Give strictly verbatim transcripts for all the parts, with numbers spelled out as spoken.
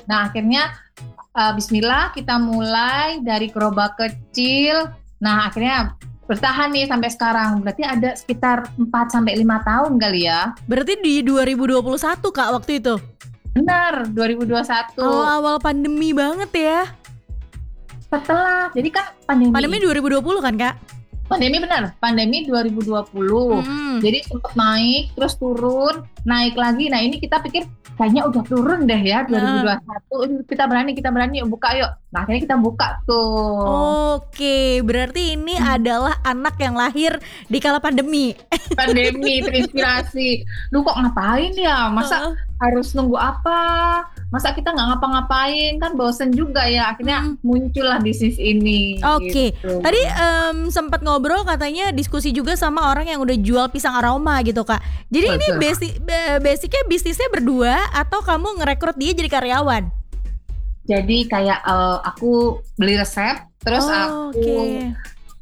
Nah akhirnya uh, Bismillah kita mulai dari gerobak kecil. Nah akhirnya bertahan nih sampai sekarang. Berarti ada sekitar empat sampai lima tahun kali ya. Berarti di dua ribu dua puluh satu Kak waktu itu? Benar, dua ribu dua puluh satu. Awal-awal pandemi banget ya. Setelah, jadi kan pandemi. Pandemi dua ribu dua puluh kan Kak? Pandemi benar, pandemi dua ribu dua puluh. Hmm. Jadi sempat naik, terus turun, naik lagi. Nah ini kita pikir kayaknya udah turun deh ya dua ribu dua puluh satu. Nah. Kita berani, kita berani, yuk buka yuk. Nah akhirnya kita buka tuh. Oke, berarti ini hmm. adalah anak yang lahir di kala pandemi. Pandemi, terinspirasi. Duh kok ngapain ya? Masa uh. harus nunggu apa? Masa kita nggak ngapa-ngapain? Kan bosen juga ya. Akhirnya hmm. muncullah bisnis ini. Oke, gitu. Tadi um, sempat ngobrol katanya diskusi juga sama orang yang udah jual pisang aroma gitu Kak. Jadi Betul. Ini basic, basicnya bisnisnya berdua atau kamu ngerekrut dia jadi karyawan? Jadi kayak uh, aku beli resep, terus oh, aku okay.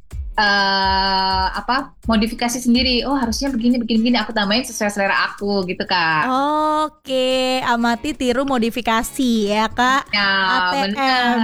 uh, apa modifikasi sendiri. Oh harusnya begini, begini, begini. Aku tambahin sesuai selera aku gitu Kak. Oke, okay. Amati tiru modifikasi ya Kak. Ya, A T M. Benar.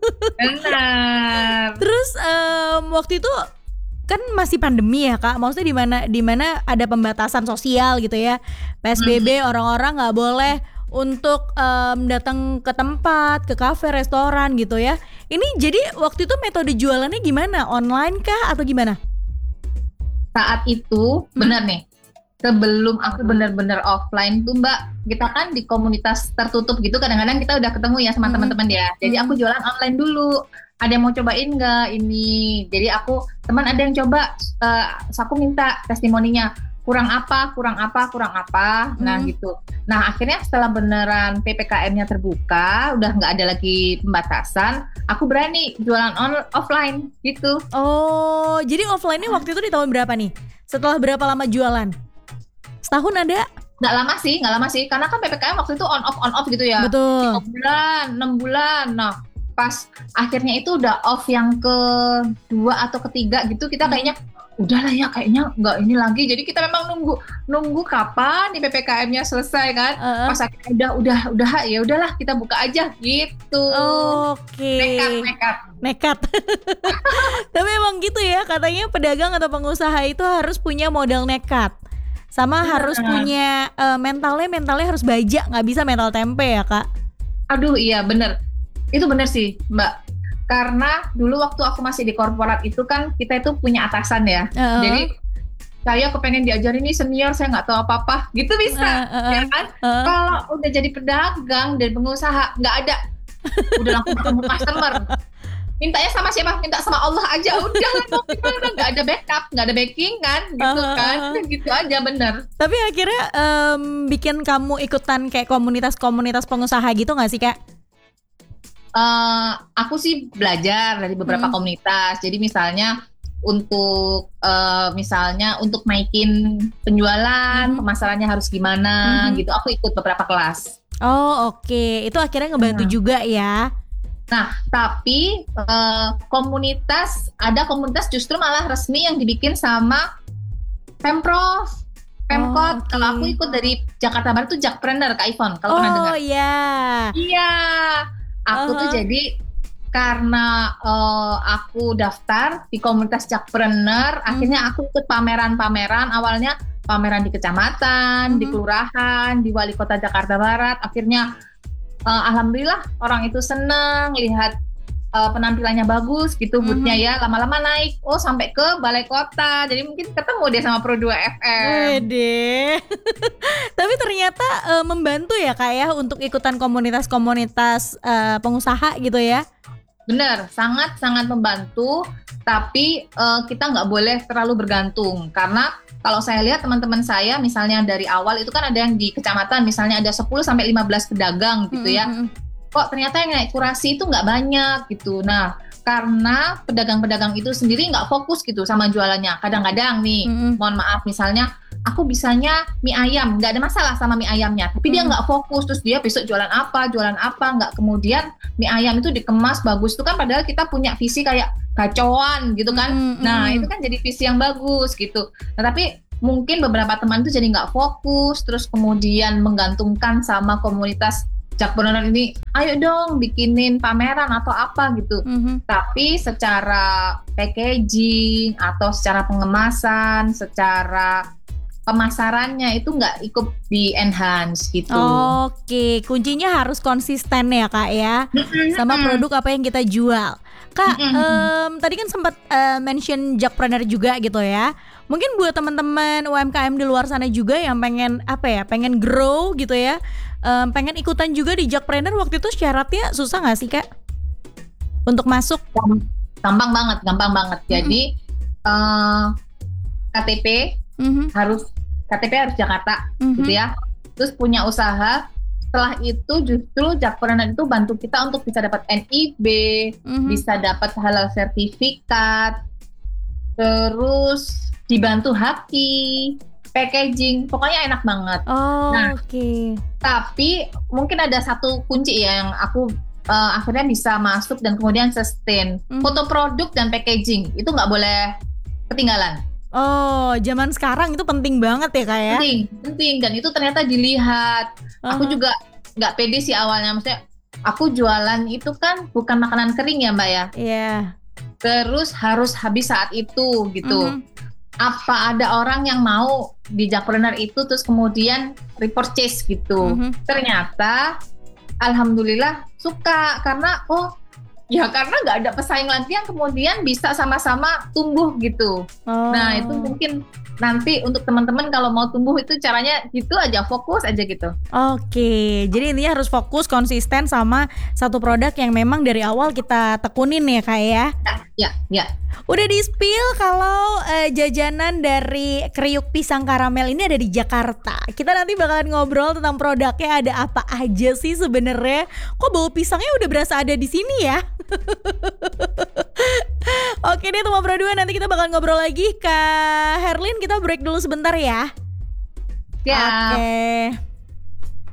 Benar. Terus um, waktu itu kan masih pandemi ya Kak, maksudnya di mana di mana ada pembatasan sosial gitu ya, P S B B, hmm. orang-orang nggak boleh untuk um, datang ke tempat, ke kafe, restoran gitu ya. Ini jadi waktu itu metode jualannya gimana? Online kah atau gimana? Saat itu hmm. benar nih, sebelum aku benar-benar offline tuh Mbak, kita kan di komunitas tertutup gitu, kadang-kadang kita udah ketemu ya sama hmm. teman-teman dia. Jadi aku jualan online dulu. Ada yang mau cobain nggak ini? Jadi aku, teman ada yang coba, uh, aku minta testimoninya, kurang apa, kurang apa, kurang apa, hmm. nah gitu. Nah akhirnya setelah beneran P P K M-nya terbuka, udah nggak ada lagi pembatasan, aku berani jualan on offline gitu. Oh, jadi offline-nya waktu itu di tahun berapa nih? Setelah berapa lama jualan? Setahun ada? Nggak lama sih, nggak lama sih, karena kan P P K M waktu itu on off on off gitu ya. Betul. lima bulan, enam bulan, nah pas akhirnya itu udah off yang kedua atau ketiga gitu, kita kayaknya udahlah ya kayaknya nggak ini lagi. Jadi kita memang nunggu nunggu kapan nih P P K M-nya selesai kan. Uh-uh. Pas akhirnya udah udah udah ya udahlah kita buka aja gitu. Oke. Okay. Nekat nekat. Nekat. Tapi emang gitu ya, katanya pedagang atau pengusaha itu harus punya modal nekat. Sama nah. harus punya uh, mentalnya mentalnya harus baja, nggak bisa mental tempe ya Kak. Aduh iya bener. Itu bener sih Mbak, karena dulu waktu aku masih di korporat itu kan kita itu punya atasan ya, uh-huh. jadi saya kepengen diajarin nih senior, saya nggak tahu apa-apa gitu bisa, uh-huh. ya kan? Uh-huh. Kalau udah jadi pedagang dan pengusaha nggak ada, udah langsung ketemu customer, mintanya sama siapa? Minta sama Allah aja, udah nggak ada backup, nggak ada backing kan, gitu uh-huh. kan, gitu aja bener. Tapi akhirnya um, bikin kamu ikutan kayak komunitas-komunitas pengusaha gitu nggak sih Kak? Uh, aku sih belajar dari beberapa hmm. komunitas. Jadi misalnya untuk uh, misalnya untuk naikin penjualan, hmm. pemasarannya harus gimana hmm. gitu. Aku ikut beberapa kelas. Oh oke, okay. Itu akhirnya ngebantu nah. juga ya. Nah tapi uh, komunitas ada komunitas justru malah resmi yang dibikin sama Pemprov, Pemkot. Oh, okay. Kalau aku ikut dari Jakarta Barat tuh Jakpreneur Kak Ivon. Kalau oh, pernah dengar? Oh iya. Iya. Aku uh-huh. tuh jadi karena uh, aku daftar di komunitas Jakpreneur, hmm. akhirnya aku ikut pameran-pameran. Awalnya pameran di kecamatan, hmm. di kelurahan, di wali kota Jakarta Barat. Akhirnya uh, alhamdulillah orang itu seneng lihat uh, penampilannya bagus gitu, hmm. boothnya ya. Lama-lama naik, oh sampai ke balai kota. Jadi mungkin ketemu deh sama Pro dua F M. Wede. Tapi ternyata uh, membantu ya Kak ya untuk ikutan komunitas-komunitas uh, pengusaha gitu ya. Bener, sangat-sangat membantu. Tapi uh, kita nggak boleh terlalu bergantung. Karena kalau saya lihat teman-teman saya misalnya dari awal itu kan ada yang di kecamatan misalnya ada sepuluh sampai lima belas pedagang gitu ya. Mm-hmm. Kok ternyata yang naik kurasi itu nggak banyak gitu. Nah karena pedagang-pedagang itu sendiri nggak fokus gitu sama jualannya. Kadang-kadang nih, mm-hmm. mohon maaf misalnya aku bisanya mie ayam, nggak ada masalah sama mie ayamnya, tapi hmm. dia nggak fokus, terus dia besok jualan apa, jualan apa, nggak kemudian mie ayam itu dikemas bagus, itu kan padahal kita punya visi kayak gacoan gitu kan, hmm. nah itu kan jadi visi yang bagus gitu, nah tapi mungkin beberapa teman itu jadi nggak fokus, terus kemudian menggantungkan sama komunitas Jackpreneur ini, ayo dong bikinin pameran atau apa gitu. Mhm. Tapi secara packaging atau secara pengemasan, secara pemasarannya itu nggak ikut di enhance gitu. Oke, kuncinya harus konsisten ya Kak ya, sama Mm-mm. produk apa yang kita jual. Kak, Mm-mm. em, tadi kan sempat eh, mention Jackpreneur juga gitu ya. Mungkin buat teman-teman U M K M di luar sana juga yang pengen apa ya, pengen grow gitu ya, em, pengen ikutan juga di Jackpreneur, waktu itu syaratnya susah nggak sih Kak untuk masuk? Gam- Gampang banget, gampang banget. Jadi eh, K T P Mhm, harus K T P harus Jakarta mhm, gitu ya. Terus punya usaha. Setelah itu justru Jackpreneur itu bantu kita untuk bisa dapat N I B, mhm. bisa dapat halal sertifikat, terus dibantu haki, packaging, pokoknya enak banget. Oh, Nah, oke. tapi mungkin ada satu kunci ya yang aku eh, akhirnya bisa masuk dan kemudian sustain. Mhm. Foto produk dan packaging itu nggak boleh ketinggalan. Oh, zaman sekarang itu penting banget ya Kak ya. Penting, penting dan itu ternyata dilihat. Aku Aha. juga nggak pede sih awalnya, maksudnya aku jualan itu kan bukan makanan kering ya Mbak ya. Iya. Terus harus habis saat itu gitu. Mhm. Apa ada orang yang mau di Jackpreneur itu terus kemudian repurchase gitu. Mhm. Ternyata alhamdulillah suka karena oh ya karena nggak ada pesaing lagi yang kemudian bisa sama-sama tumbuh gitu. Oh. Nah itu mungkin nanti untuk teman-teman kalau mau tumbuh itu caranya gitu aja, fokus aja gitu. Oke, jadi intinya harus fokus konsisten sama satu produk yang memang dari awal kita tekunin ya Kak ya. Ya, ya. Udah di spill kalau eh, jajanan dari kriuk pisang karamel ini ada di Jakarta. Kita nanti bakalan ngobrol tentang produknya ada apa aja sih sebenarnya. Kok bau pisangnya udah berasa ada di sini ya? Oke deh teman Pro dua, nanti kita bakal ngobrol lagi. Kak Herlin, kita break dulu sebentar ya. Ya. Oke.